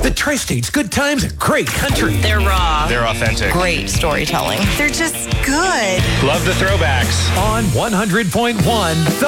The Tri-State's good times and great country. They're raw. They're authentic. Great storytelling. They're just good. Love the throwbacks. On 100.1, The